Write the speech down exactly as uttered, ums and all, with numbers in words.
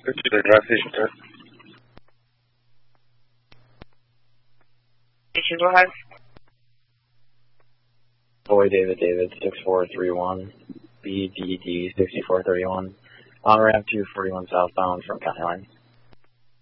This is the gas station test. Station, go ahead. Boy David David six four three one B D D six four three one on ramp two forty-one southbound from County Line.